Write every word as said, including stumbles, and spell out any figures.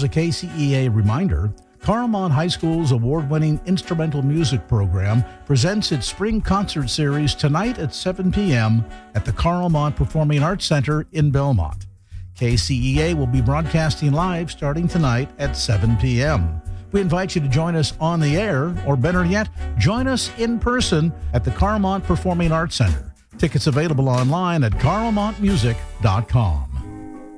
a K C E A reminder, Carlmont High School's award-winning instrumental music program presents its spring concert series tonight at seven p.m. at the Carlmont Performing Arts Center in Belmont. K C E A will be broadcasting live starting tonight at seven p.m. We invite you to join us on the air, or better yet, join us in person at the Carlmont Performing Arts Center. Tickets available online at carlmont music dot com.